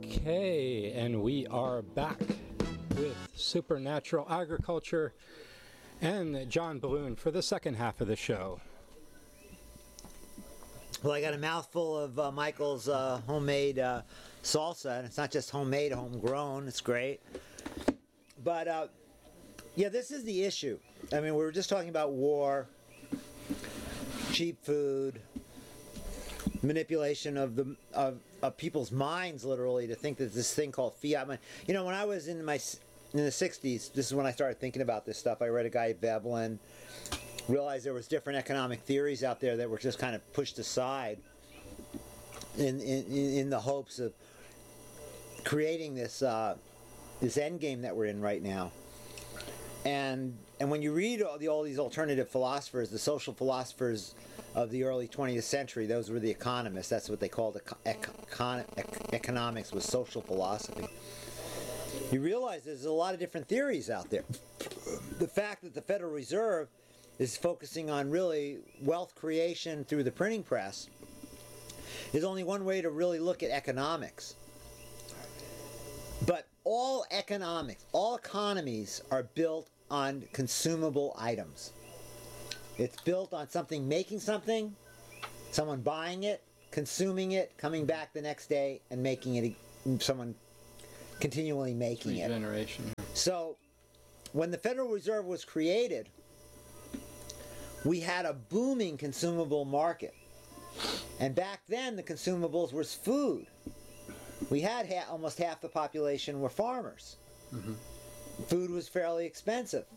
Okay, and we are back with Supernatural Agriculture and John Balloon for the second half of the show. Well, I got a mouthful of Michael's homemade salsa, and it's not just homemade, homegrown. It's great. But, yeah, this is the issue. I mean, we were just talking about war, cheap food, manipulation of people's minds, literally, to think that this thing called fiat money. You know, when I was in the 60s, this is when I started thinking about this stuff. I read a guy, Veblen, realized there was different economic theories out there that were just kind of pushed aside in the hopes of creating this end game that we're in right now. And when you read all these alternative philosophers, the social philosophers of the early 20th century, those were the economists. That's what they called economics, was social philosophy. You realize there's a lot of different theories out there. The fact that the Federal Reserve is focusing on really wealth creation through the printing press is only one way to really look at economics. But all economics, all economies are built on consumable items. It's built on something making something, someone buying it, consuming it, coming back the next day and making it, someone continually making it. Regeneration. So, when the Federal Reserve was created, we had a booming consumable market. And back then, the consumables was food. We had almost half the population were farmers. Mm-hmm. Food was fairly expensive.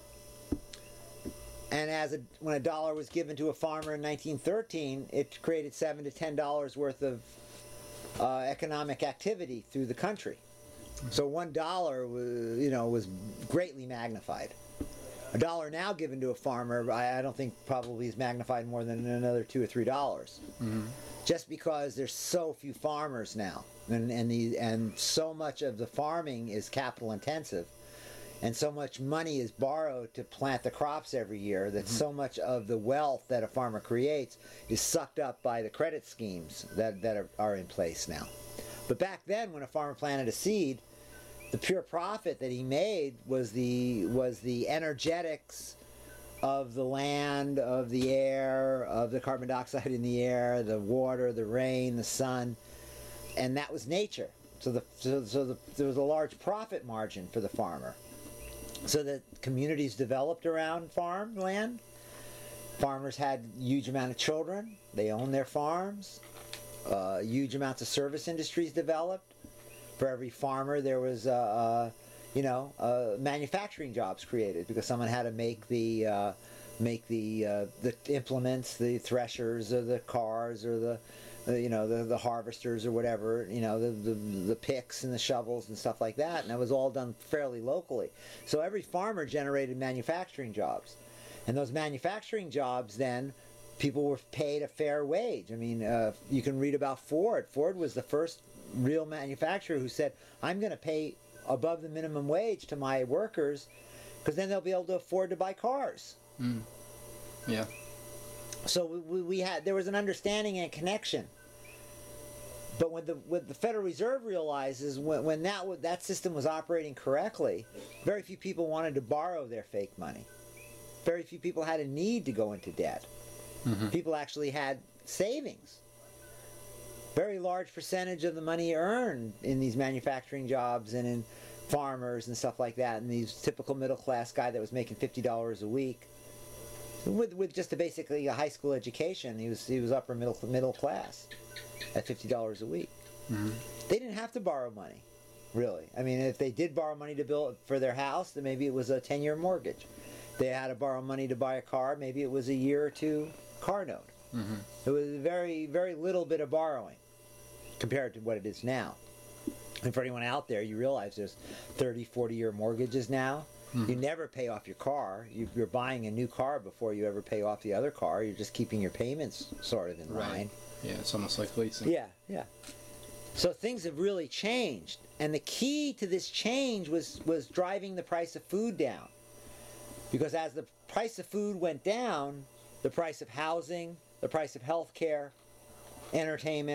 And when a dollar was given to a farmer in 1913, it created $7 to $10 worth of economic activity through the country. Mm-hmm. So $1 was greatly magnified. A dollar now given to a farmer, I don't think probably is magnified more than another $2 or $3. Mm-hmm. Just because there's so few farmers now, and so much of the farming is capital intensive, and so much money is borrowed to plant the crops every year that so much of the wealth that a farmer creates is sucked up by the credit schemes that are in place now. But back then, when a farmer planted a seed, the pure profit that he made was the energetics of the land, of the air, of the carbon dioxide in the air, the water, the rain, the sun, and that was nature. So there was a large profit margin for the farmer. So that communities developed around farmland. Farmers had huge amount of children. They owned their farms. Huge amounts of service industries developed. For every farmer, there was manufacturing jobs created because someone had to make the implements, the threshers, or the cars, or the harvesters, or whatever, the picks and the shovels and stuff like that, and that was all done fairly locally. So every farmer generated manufacturing jobs, and those manufacturing jobs then, people were paid a fair wage. I mean, you can read about Ford. Ford was the first real manufacturer who said, I'm going to pay above the minimum wage to my workers because then they'll be able to afford to buy cars. Mm. Yeah. So there was an understanding and connection. But what the Federal Reserve realizes when that system was operating correctly, very few people wanted to borrow their fake money. Very few people had a need to go into debt. Mm-hmm. People actually had savings. Very large percentage of the money earned in these manufacturing jobs and in farmers and stuff like that, and these typical middle class guy that was making $50 a week with just basically a high school education. He was upper middle class at $50 a week. Mm-hmm. They didn't have to borrow money, really. I mean, if they did borrow money to build for their house, then maybe it was a 10-year mortgage. They had to borrow money to buy a car, maybe it was a year or two car note. Mm-hmm. It was very, very little bit of borrowing compared to what it is now. And for anyone out there, you realize there's 30, 40-year mortgages now. Mm-hmm. You never pay off your car. You're buying a new car before you ever pay off the other car. You're just keeping your payments sort of in line. Yeah, it's almost like leasing. Yeah. So things have really changed. And the key to this change was driving the price of food down. Because as the price of food went down, the price of housing, the price of health care, entertainment,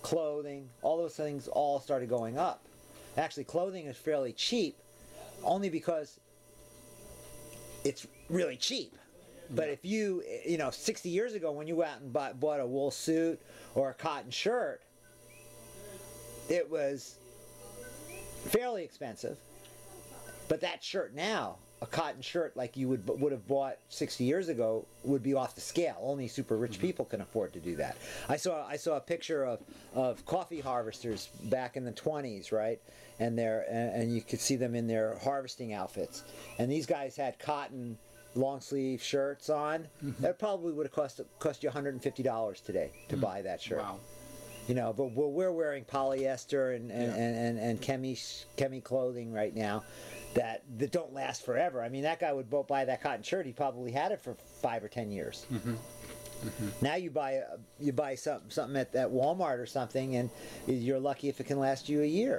clothing, all those things all started going up. Actually, clothing is fairly cheap, only because it's really cheap. But if you 60 years ago when you went out and bought a wool suit or a cotton shirt, it was fairly expensive. But that shirt now, a cotton shirt like you would have bought 60 years ago, would be off the scale. Only super rich people can afford to do that. I saw a picture of coffee harvesters back in the 20s, right? And you could see them in their harvesting outfits. And these guys had cotton long sleeve shirts on. That probably would have cost you $150 today to buy that shirt. Wow. But we're wearing polyester and chemi clothing right now that don't last forever. I mean, that guy would buy that cotton shirt. He probably had it for 5 or 10 years. Now you buy something at Walmart or something, and you're lucky if it can last you a year.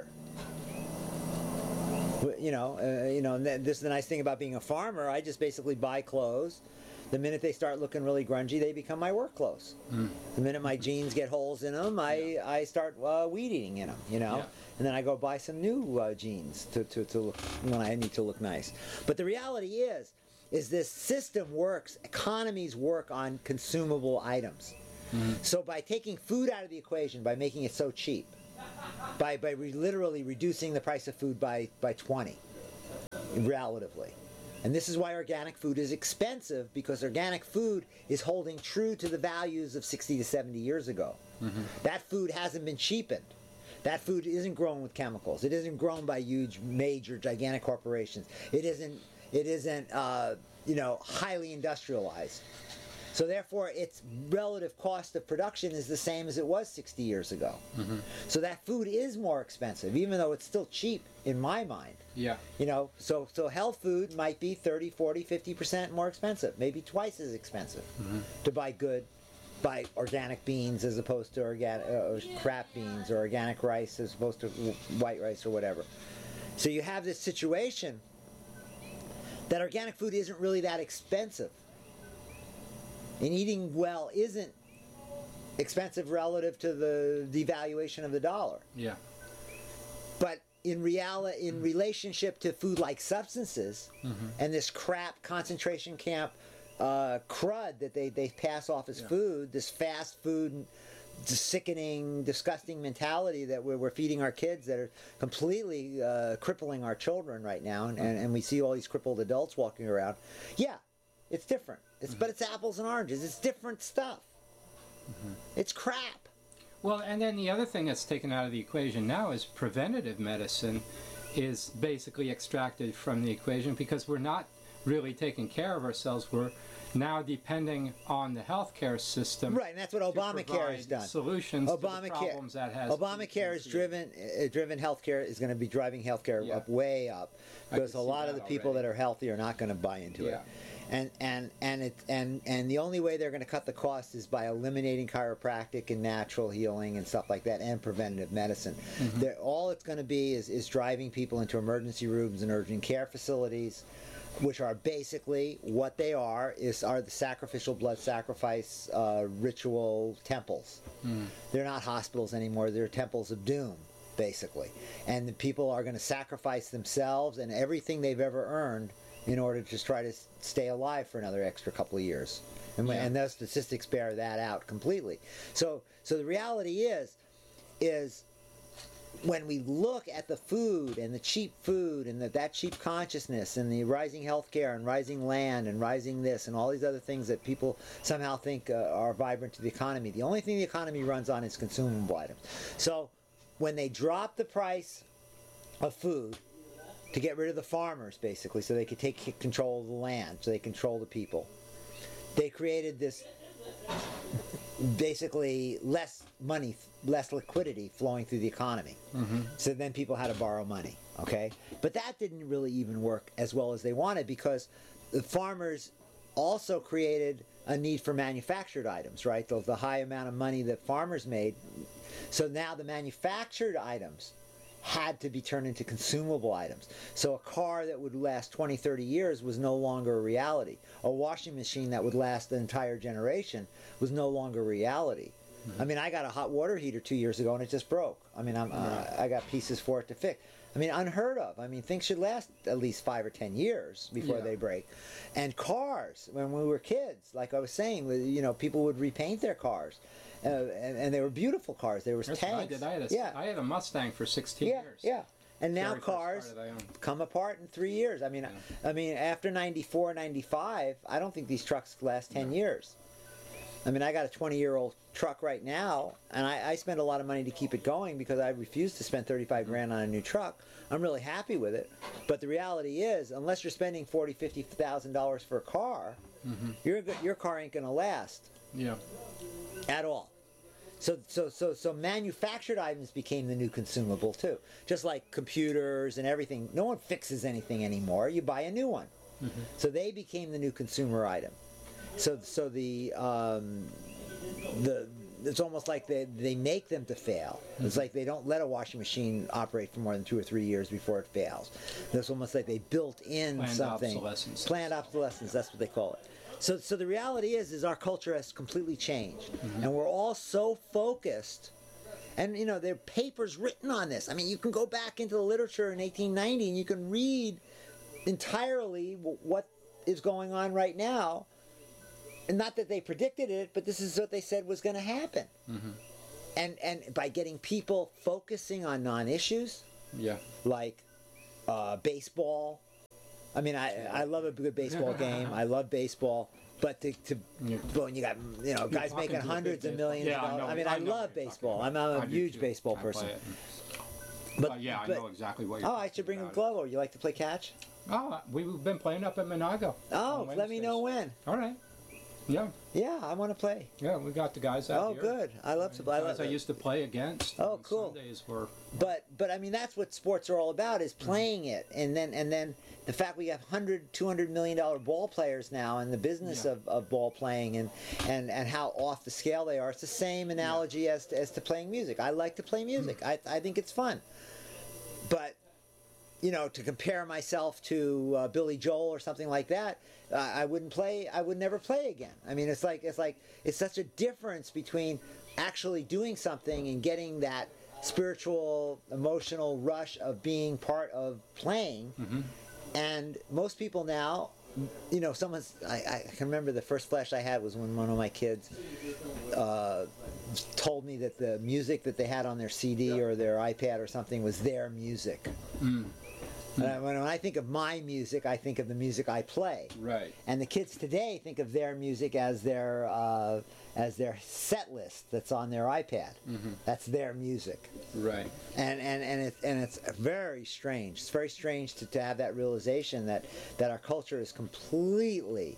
And this is the nice thing about being a farmer. I just basically buy clothes. The minute they start looking really grungy, they become my work clothes. The minute my jeans get holes in them, I start weed eating in them, And then I go buy some new jeans to look when I need to look nice. But the reality is this system works, economies work on consumable items. So by taking food out of the equation, by making it so cheap, by literally reducing the price of food by 20, relatively. And this is why organic food is expensive, because organic food is holding true to the values of 60 to 70 years ago. That food hasn't been cheapened. That food isn't grown with chemicals. It isn't grown by huge, major, gigantic corporations. It isn't highly industrialized. So therefore, its relative cost of production is the same as it was 60 years ago. So that food is more expensive, even though it's still cheap in my mind. Yeah. So health food might be 30, 40, 50% more expensive, maybe twice as expensive to buy organic beans as opposed to organic crap beans, or organic rice as opposed to white rice or whatever. So you have this situation that organic food isn't really that expensive. And eating well isn't expensive relative to the devaluation of the dollar. Yeah. But in relationship to food-like substances and this crap concentration camp crud that they pass off as food, this fast food, sickening, disgusting mentality that we're feeding our kids, that are completely crippling our children right now, and we see all these crippled adults walking around. Yeah, it's different. But it's apples and oranges. It's different stuff. It's crap. Well, and then the other thing that's taken out of the equation now is preventative medicine is basically extracted from the equation, because we're not really taking care of ourselves. We're now depending on the healthcare system. Right, and that's what Obamacare has done. Solutions to the problems that has. Obamacare has driven healthcare, is going to be driving healthcare up, way up, because a lot of the people that are healthy are not going to buy into it. And the only way they're going to cut the cost is by eliminating chiropractic and natural healing and stuff like that, and preventative medicine. All it's going to be is driving people into emergency rooms and urgent care facilities, which are basically what they are the sacrificial blood sacrifice ritual temples. They're not hospitals anymore. They're temples of doom, basically. And the people are going to sacrifice themselves and everything they've ever earned in order to try to stay alive for another extra couple of years. And those statistics bear that out completely. So the reality is when we look at the food and the cheap food and that cheap consciousness and the rising healthcare and rising land and rising this and all these other things that people somehow think are vibrant to the economy, the only thing the economy runs on is consumable items. So when they drop the price of food to get rid of the farmers, basically, so they could take control of the land, so they control the people, they created this basically less money, less liquidity flowing through the economy. So then people had to borrow money, okay? But that didn't really even work as well as they wanted, because the farmers also created a need for manufactured items, right? The high amount of money that farmers made. So now the manufactured items had to be turned into consumable items. So a car that would last 20, 30 years was no longer a reality. A washing machine that would last the entire generation was no longer a reality. I mean, I got a hot water heater 2 years ago and it just broke. I mean, I got pieces for it to fix. I mean, unheard of. I mean, things should last at least 5 or 10 years before they break. And cars, when we were kids, like I was saying, you know, people would repaint their cars. And they were beautiful cars. They were tanks. What I did. I had a Mustang for 16 years. Yeah. And now cars come apart in 3 years. I mean, after 94, 95, I don't think these trucks last 10 years. I mean, I got a 20-year-old truck right now, and I spend a lot of money to keep it going because I refuse to spend 35 grand on a new truck. I'm really happy with it. But the reality is, unless you're spending $40,000, $50,000 for a car, your car ain't going to last. Yeah. At all. So manufactured items became the new consumable too. Just like computers and everything. No one fixes anything anymore. You buy a new one. So they became the new consumer item. So it's almost like they make them to fail. It's like they don't let a washing machine operate for more than 2 or 3 years before it fails. It's almost like they built in something. Planned obsolescence. That's what they call it. So the reality is our culture has completely changed, and we're all so focused. And you know, there are papers written on this. I mean, you can go back into the literature in 1890 and you can read entirely what is going on right now. And not that they predicted it, but this is what they said was going to happen. And by getting people focusing on non-issues, like baseball. I mean, I love a good baseball game. I love baseball, but when you got guys making hundreds of millions of dollars. I mean, I love baseball. I'm a huge baseball person. But I know exactly what you're. Oh, I should bring a glove over. You like to play catch? Oh, we've been playing up at Monago. Oh, let me know when. All right. Yeah. Yeah, I want to play. Yeah, we got the guys out here. Oh, good. I love to play. I used to play against. Oh, cool. Sundays were. But I mean, that's what sports are all about, is playing it, and then the fact we have $100-200 million ball players now in the business of ball playing, and how off the scale they are. It's the same analogy as to playing music. I like to play music. I think it's fun, but. You know, to compare myself to Billy Joel or something like that, I wouldn't play. I would never play again. I mean, it's such a difference between actually doing something and getting that spiritual, emotional rush of being part of playing. And most people now, you know, I can remember the first flash I had was when one of my kids told me that the music that they had on their CD or their iPad or something was their music. When I think of my music, I think of the music I play. Right. And the kids today think of their music as their set list that's on their iPad. That's their music. Right. And it's very strange. It's very strange to have that realization that our culture is completely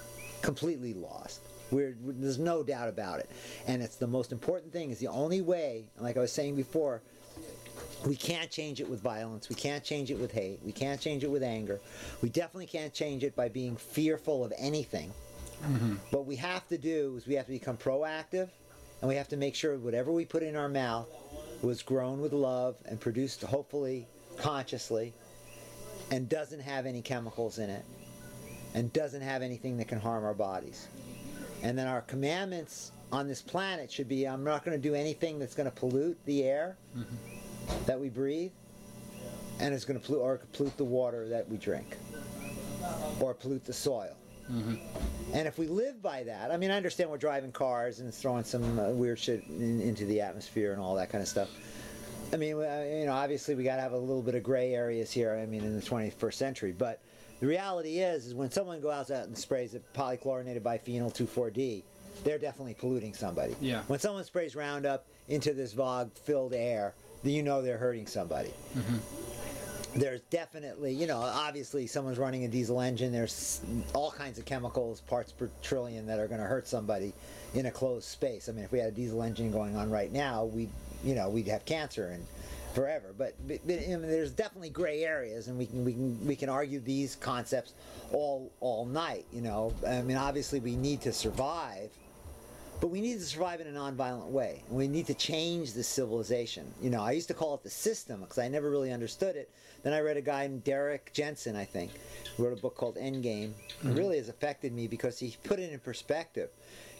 lost. There's no doubt about it. And it's the most important thing. Is the only way, like I was saying before, we can't change it with violence. We can't change it with hate. We can't change it with anger. We definitely can't change it by being fearful of anything. What we have to do is we have to become proactive, and we have to make sure whatever we put in our mouth was grown with love and produced, hopefully, consciously, and doesn't have any chemicals in it, and doesn't have anything that can harm our bodies. And then our commandments on this planet should be, I'm not going to do anything that's going to pollute the air that we breathe, and it's going to pollute the water that we drink, or pollute the soil. And if we live by that, I mean, I understand we're driving cars and throwing some weird shit into the atmosphere and all that kind of stuff. I mean, you know, obviously we got to have a little bit of gray areas here. I mean, in the 21st century, but the reality is when someone goes out and sprays a polychlorinated biphenyl 2,4-D, they're definitely polluting somebody. Yeah. When someone sprays Roundup into this fog-filled air, you know they're hurting somebody. There's definitely, you know, obviously someone's running a diesel engine. There's all kinds of chemicals, parts per trillion, that are going to hurt somebody in a closed space. I mean, if we had a diesel engine going on right now, we'd have cancer and forever. But I mean, there's definitely gray areas, and we can argue these concepts all night. You know, I mean, obviously we need to survive. But we need to survive in a nonviolent way. We need to change the civilization. You know, I used to call it the system because I never really understood it. Then I read a guy named Derek Jensen, I think, who wrote a book called Endgame. It really has affected me because he put it in perspective.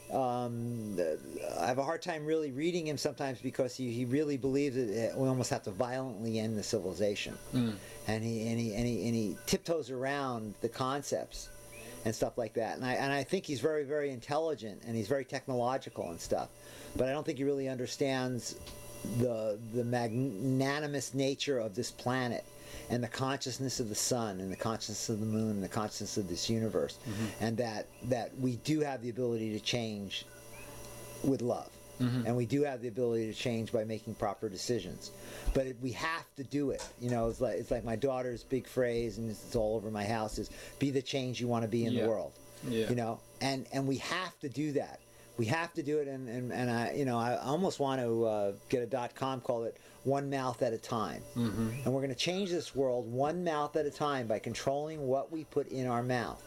I have a hard time really reading him sometimes because he really believes that we almost have to violently end the civilization, and he tiptoes around the concepts and stuff like that. And I think he's very, very intelligent, and he's very technological and stuff, but I don't think he really understands the magnanimous nature of this planet, and the consciousness of the sun, and the consciousness of the moon, and the consciousness of this universe, and that we do have the ability to change with love, and we do have the ability to change by making proper decisions. But we have to do it. You know, it's like my daughter's big phrase, and it's all over my house, is be the change you want to be in the world. You know, and we have to do that. We have to do it, and I almost want to get a .com, call it One Mouth at a Time. And we're going to change this world one mouth at a time by controlling what we put in our mouth.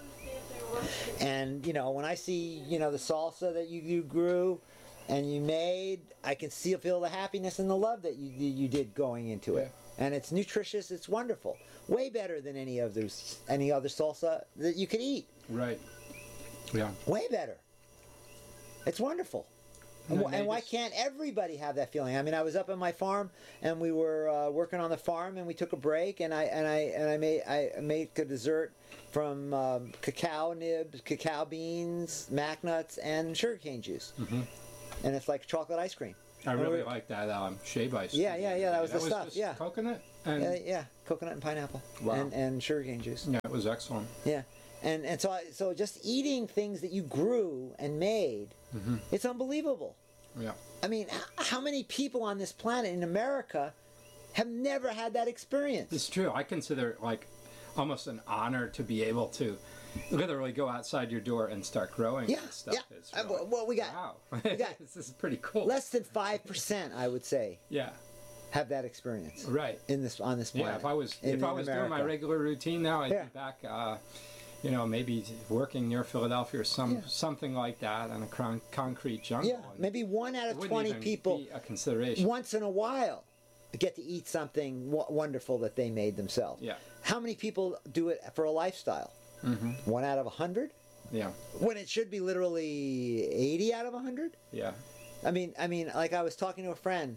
And, you know, when I see, you know, the salsa that you grew and you made, I can feel the happiness and the love that you did going into it. And it's nutritious, it's wonderful. Way better than any other salsa that you could eat. Right. Yeah. Way better. It's wonderful. And why can't everybody have that feeling? I mean, I was up on my farm, and we were working on the farm, and we took a break, and I made a dessert from cacao nibs, cacao beans, mac nuts, and sugarcane juice, and it's like chocolate ice cream. I really like that shave ice. Yeah, that was the stuff. Just yeah, coconut. And coconut and pineapple. Wow. and sugarcane juice. Yeah, it was excellent. Yeah. And so just eating things that you grew and made, it's unbelievable. Yeah. I mean, how many people on this planet in America have never had that experience? It's true. I consider it like almost an honor to be able to literally go outside your door and start growing that stuff. Yeah. It's really, Well, we got this is pretty cool. Less than 5%, I would say. Yeah. Have that experience. Right. On this planet. Yeah. If I was doing my regular routine now, I'd be back. You know, maybe working near Philadelphia or something like that in a concrete jungle. Yeah, maybe 1 out of 20 people be a consideration. Once in a while get to eat something wonderful that they made themselves. Yeah. How many people do it for a lifestyle? 1 out of 100? Yeah. When it should be literally 80 out of 100? Yeah. I mean, like I was talking to a friend,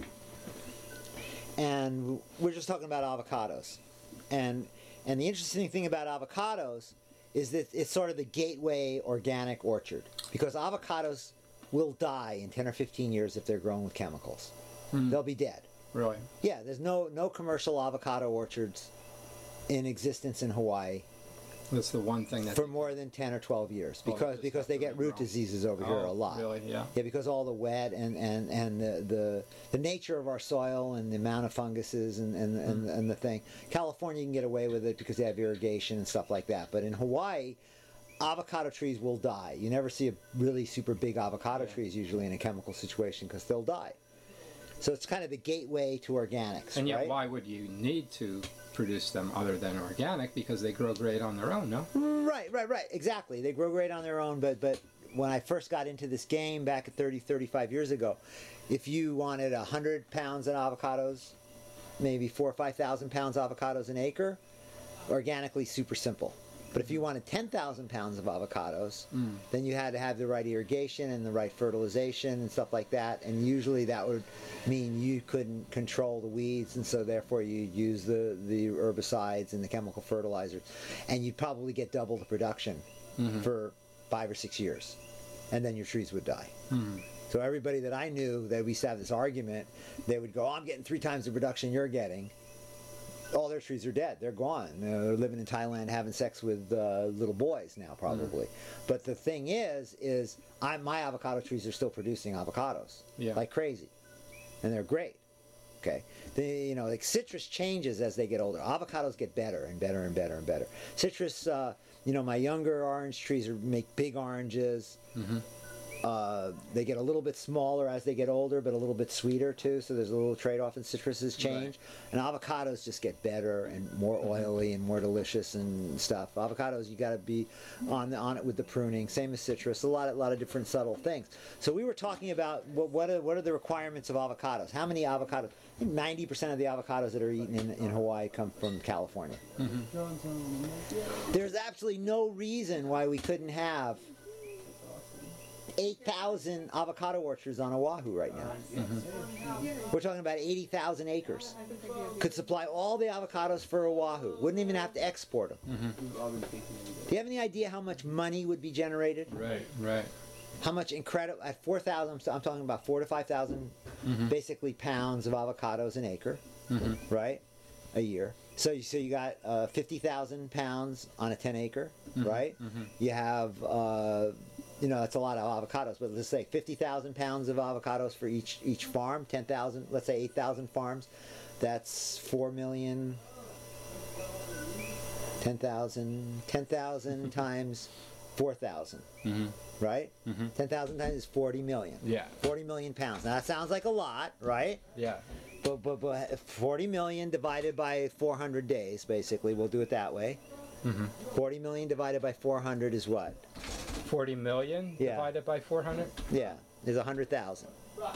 and we're just talking about avocados. And the interesting thing about avocados is that it's sort of the gateway organic orchard, because avocados will die in 10 or 15 years if they're grown with chemicals. They'll be dead. Really? Yeah, there's no commercial avocado orchards in existence in Hawaii. That's the one thing that for more than 10 or 12 years, because they get root diseases over here a lot. Really? Yeah. Yeah, because all the wet and the nature of our soil and the amount of funguses and the thing. California can get away with it because they have irrigation and stuff like that. But in Hawaii, avocado trees will die. You never see a really super big avocado trees usually in a chemical situation because they'll die. So it's kind of the gateway to organics. And yet, right? Why would you need to produce them other than organic? Because they grow great on their own, no? Right. Exactly. They grow great on their own, but when I first got into this game back 35 years ago, if you wanted 100 pounds of avocados, maybe 4,000 or 5,000 pounds of avocados an acre, organically super simple. But if you wanted 10,000 pounds of avocados, then you had to have the right irrigation and the right fertilization and stuff like that. And usually that would mean you couldn't control the weeds, and so therefore you use the herbicides and the chemical fertilizers. And you'd probably get double the production for 5 or 6 years. And then your trees would die. So everybody that I knew that we used to have this argument, they would go, I'm getting 3 times the production you're getting. All their trees are dead. They're gone. They're living in Thailand having sex with little boys now, probably. But the thing is my avocado trees are still producing avocados like crazy. And they're great. Okay. Like citrus changes as they get older. Avocados get better and better and better and better. Citrus, my younger orange trees make big oranges. They get a little bit smaller as they get older, but a little bit sweeter too. So there's a little trade-off, and citruses change. And avocados just get better and more oily and more delicious and stuff. Avocados, you got to be on it with the pruning. Same as citrus. A lot of different subtle things. So we were talking about what are the requirements of avocados? How many avocados? I think 90% of the avocados that are eaten in Hawaii come from California. There's absolutely no reason why we couldn't have 8,000 avocado orchards on Oahu right now. We're talking about 80,000 acres. Could supply all the avocados for Oahu. Wouldn't even have to export them. Do you have any idea how much money would be generated? Right. How much incredible, at 4,000, I'm talking about 4 to 5,000 basically pounds of avocados an acre, right? A year. So you got 50,000 pounds on a 10 acre, right? You have, that's a lot of avocados, but let's say 50,000 pounds of avocados for each farm, 10,000, let's say 8,000 farms. That's 4 million, 10,000 times 4,000, right? 10,000 times is 40 million. Yeah. 40 million pounds. Now that sounds like a lot, right? Yeah. But 40 million divided by 400 days, basically, we'll do it that way. 40 million divided by 400 is what? 40 million divided by 400? Yeah, is 100,000.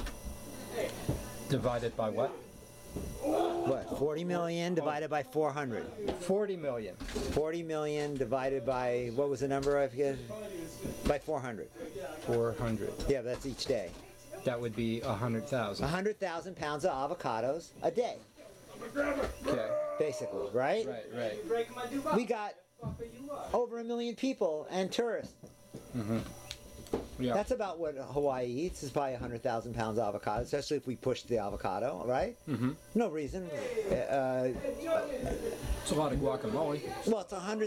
Divided by what? What? 40 million divided by 400. 40 million. 40 million divided by, what was the number I forget? By 400. 400. Yeah, that's each day. That would be 100,000. 100,000 pounds of avocados a day. Okay. Basically, right? Right. We got over 1 million people and tourists. Yeah. That's about what Hawaii eats, is probably 100,000 pounds of avocado, especially if we push the avocado, right? No reason. It's a lot of guacamole. Well, it's 100,000